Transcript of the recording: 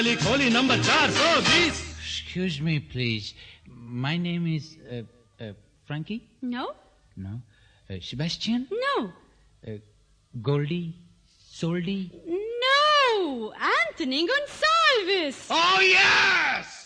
खोली number 420. Excuse me, please. My name is Frankie? No. No. Sebastian? No. Goldie? Soldy? No. Anthony Gonsalves. Oh, yes!